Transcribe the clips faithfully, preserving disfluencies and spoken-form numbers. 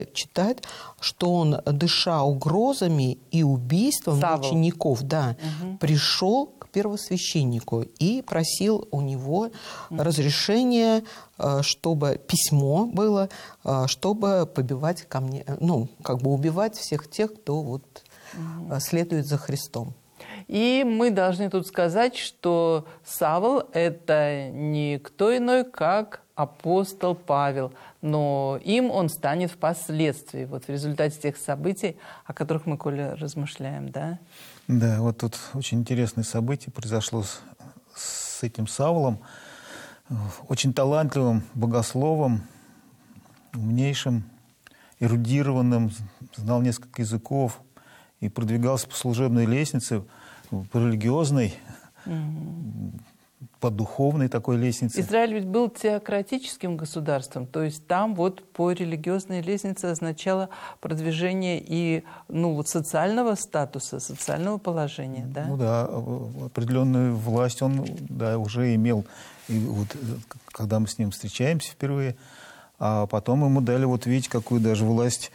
читать, что он, дыша угрозами и убийством Савл. учеников, да, угу. пришел к первосвященнику и просил у него угу. разрешения, чтобы письмо было, чтобы побивать камни, ну, как бы убивать всех тех, кто вот угу. следует за Христом. И мы должны тут сказать, что Савл – это не кто иной, как апостол Павел, но им он станет впоследствии, вот в результате тех событий, о которых мы, Коля, размышляем, да? Да, вот тут очень интересное событие произошло с, с этим Савлом, очень талантливым богословом, умнейшим, эрудированным, знал несколько языков и продвигался по служебной лестнице, по религиозной, угу. по духовной такой лестнице. Израиль ведь был теократическим государством, то есть там вот по религиозной лестнице означало продвижение и ну, вот социального статуса, социального положения, да? Ну да, определенную власть он да, уже имел, и вот, когда мы с ним встречаемся впервые, а потом ему дали вот видеть, какую даже власть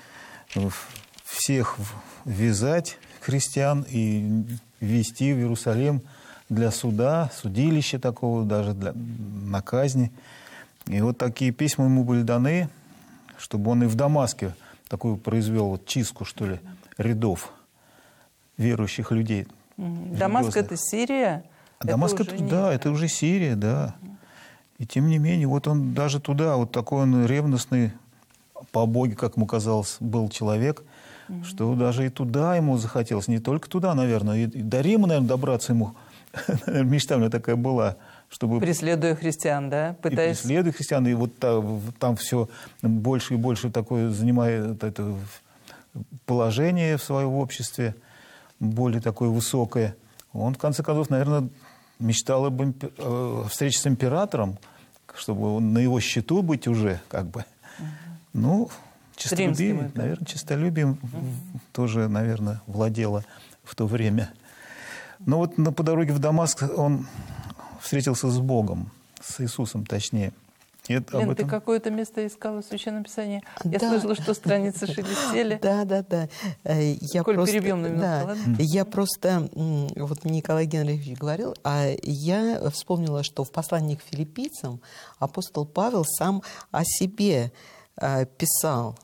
всех ввязать, христиан, и ввести в Иерусалим для суда, судилища такого, даже для, на казни. И вот такие письма ему были даны, чтобы он и в Дамаске такую произвел вот чистку, что ли, рядов верующих людей. Дамаск – это Сирия? А Дамаск, это, да, это уже Сирия, да. И тем не менее, вот он даже туда, вот такой он ревностный, по Боге, как ему казалось, был человек, mm-hmm. что даже и туда ему захотелось, не только туда, наверное, и до Рима, наверное, добраться ему. Мечта у меня такая была, чтобы... Преследуя христиан, да? Пытаясь... И преследуя христиан, и вот там, там все больше и больше такое занимает это положение в своем обществе, более такое высокое. Он, в конце концов, наверное, мечтал об импер... о встрече с императором, чтобы он на его счету быть уже, как бы. Угу. Ну, честолюбием, наверное, честолюбием угу. тоже, наверное, владело в то время. Но вот на, по дороге в Дамаск он встретился с Богом, с Иисусом, точнее. Это, Лен, этом... ты какое-то место искала в Священном Писании? Я да. слышала, что страницы шелестели. Да, да, да. Я Коль, просто, перебьем на минутку, да, ладно? Я просто, вот Николай Генрихович говорил, а я вспомнила, что в послании к филиппийцам апостол Павел сам о себе писал,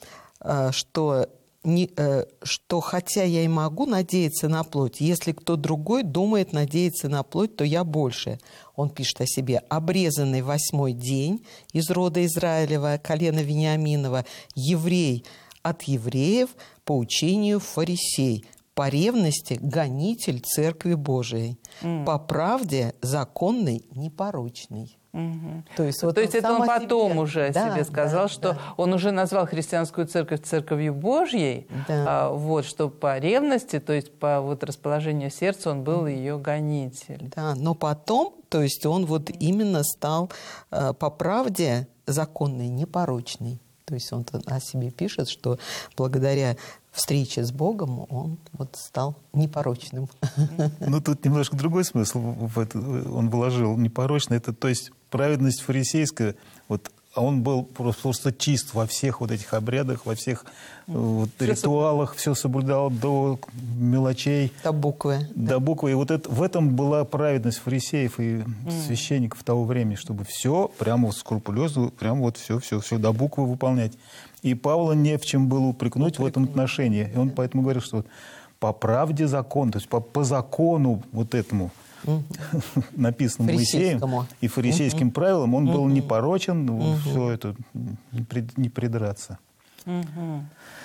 что... Не, э, что хотя я и могу надеяться на плоть, если кто другой думает надеяться на плоть, то я больше. Он пишет о себе: обрезанный восьмой день из рода Израилева, колена Вениаминова, еврей от евреев, по учению фарисей, по ревности гонитель Церкви Божией, mm. по правде законный, непорочный. Угу. То есть, вот То есть это он потом себе... уже о да, себе сказал, да, что да. он уже назвал христианскую церковь церковью Божьей, да. а, вот, что по ревности, то есть по вот, расположению сердца он был ее гонитель. Да, но потом, то есть он вот именно стал э, по правде законный, непорочный. То есть он о себе пишет, что благодаря встрече с Богом он вот стал непорочным. Ну, тут немножко другой смысл в это он вложил. Непорочный, это, то есть, праведность фарисейская, вот, а он был просто, просто чист во всех вот этих обрядах, во всех вот, все ритуалах, соб... все соблюдал до мелочей. До буквы. До да. буквы. И вот это, в этом была праведность фарисеев и mm. священников того времени, чтобы все прямо скрупулезно, прямо вот все, все, все до буквы выполнять. И Павла не в чем было упрекнуть, упрекнуть. в этом отношении. И он да. поэтому говорит, что по правде закон, то есть по, по закону вот этому, mm-hmm. написанному Моисеем и фарисейским mm-hmm. правилам, он mm-hmm. был непорочен, mm-hmm. все это не, прид, не придраться. Mm-hmm.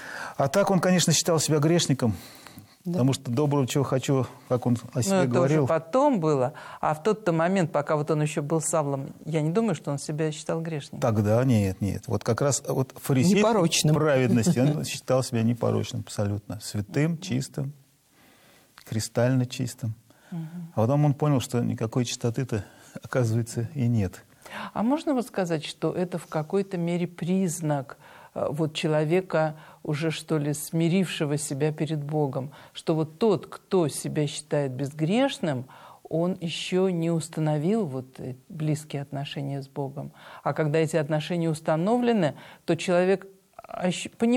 А так он, конечно, считал себя грешником, да. потому что доброго, чего хочу, как он о себе ну, говорил. Это уже потом было, а в тот-то момент, пока вот он еще был Савлом, я не думаю, что он себя считал грешником. Тогда нет, нет. Вот как раз вот фарисей праведности, он считал себя непорочным абсолютно, святым, чистым, кристально чистым. Угу. А потом он понял, что никакой чистоты-то, оказывается, и нет. А можно вот сказать, что это в какой-то мере признак вот человека, уже что ли, смирившего себя перед Богом, что вот тот, кто себя считает безгрешным, он еще не установил вот близкие отношения с Богом. А когда эти отношения установлены, то человек понимает,